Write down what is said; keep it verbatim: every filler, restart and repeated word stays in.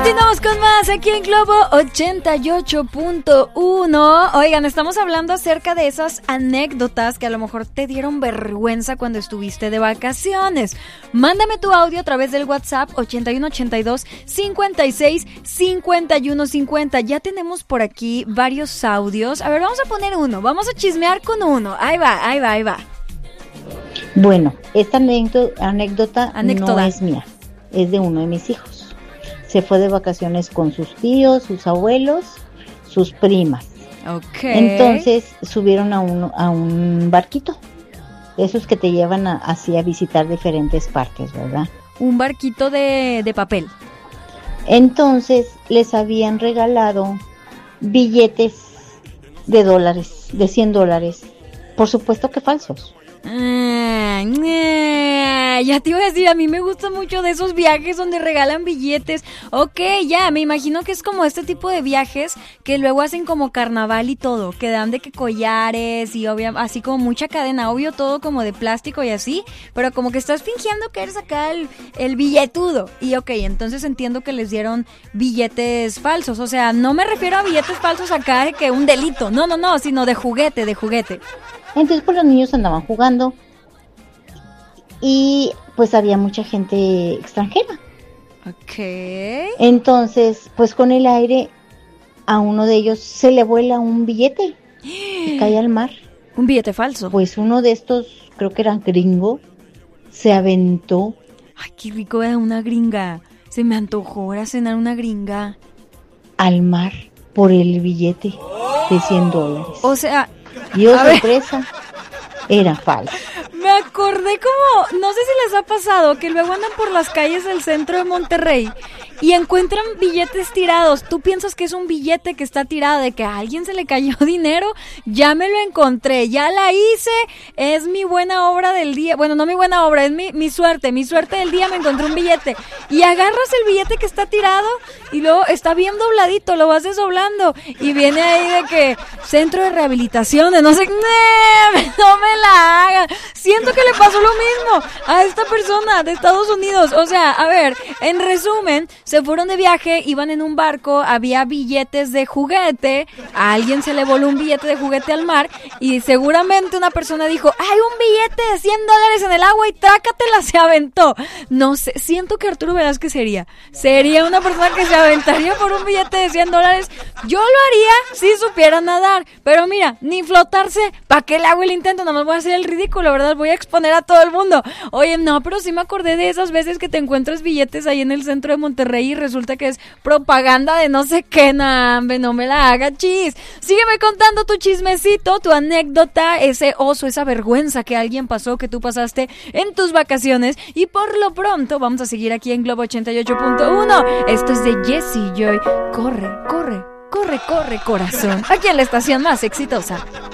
Continuamos con más aquí en Globo ochenta y ocho punto uno. Oigan, estamos hablando acerca de esas anécdotas que a lo mejor te dieron vergüenza cuando estuviste de vacaciones. Mándame tu audio a través del WhatsApp ochenta y uno ochenta y dos cincuenta y seis cincuenta y uno cincuenta. Ya tenemos por aquí varios audios. A ver, vamos a poner uno. Vamos a chismear con uno. Ahí va, ahí va, ahí va. Bueno, esta anécdota, anécdota Anécdota. no es mía, es de uno de mis hijos. Se fue de vacaciones con sus tíos, sus abuelos, sus primas. Okay. Entonces subieron a un, a un barquito, esos que te llevan a, así a visitar diferentes partes, ¿verdad? Un barquito de, de papel. Entonces les habían regalado billetes de dólares, de cien dólares, por supuesto que falsos. Ah, ah, ya te iba a decir, a mí me gusta mucho de esos viajes donde regalan billetes. Ok, ya, me imagino que es como este tipo de viajes que luego hacen como carnaval y todo, que dan de que collares y obvio, así como mucha cadena, obvio todo como de plástico y así, pero como que estás fingiendo que eres acá el, el billetudo. Y ok, entonces entiendo que les dieron billetes falsos, o sea, no me refiero a billetes falsos acá de que un delito, no, no, no, sino de juguete, de juguete. Entonces pues los niños andaban jugando y pues había mucha gente extranjera. Ok. Entonces pues con el aire a uno de ellos se le vuela un billete y cae al mar. Un billete falso. Pues uno de estos, creo que era gringo, se aventó. Ay, qué rico era una gringa. Se me antojó ahora cenar una gringa. Al mar por el billete de cien dólares. O sea... Y oh, sorpresa, era falso. Me acordé como, no sé si les ha pasado, que luego andan por las calles del centro de Monterrey y encuentran billetes tirados. Tú piensas que es un billete que está tirado, de que a alguien se le cayó dinero. Ya me lo encontré, ya la hice, es mi buena obra del día. Bueno, no mi buena obra, es mi, mi suerte, mi suerte del día, me encontré un billete. Y agarras el billete que está tirado y luego está bien dobladito, lo vas desdoblando y viene ahí de que centro de rehabilitación, de no sé, no me la hagan. Siento que le pasó lo mismo a esta persona de Estados Unidos. O sea, a ver, en resumen, se fueron de viaje, iban en un barco, había billetes de juguete, a alguien se le voló un billete de juguete al mar y seguramente una persona dijo, hay un billete de cien dólares en el agua y trácatela, se aventó. No sé, siento que Arturo Velázquez sería, sería una persona que se aventaría por un billete de cien dólares. Yo lo haría si supiera nadar, pero mira, ni flotarse, ¿para qué le hago el intento? Nada más voy a hacer el ridículo, ¿verdad? Voy a exponer a todo el mundo. Oye, no, pero sí me acordé de esas veces que te encuentras billetes ahí en el centro de Monterrey y resulta que es propaganda de no sé qué, nambe, no me la haga, chis. Sígueme contando tu chismecito, tu anécdota, ese oso, esa vergüenza que alguien pasó, que tú pasaste en tus vacaciones. Y por lo pronto vamos a seguir aquí en Globo ochenta y ocho punto uno. Esto es de Jessie Joy. Corre, corre, corre, corre, corazón. Aquí en la estación más exitosa.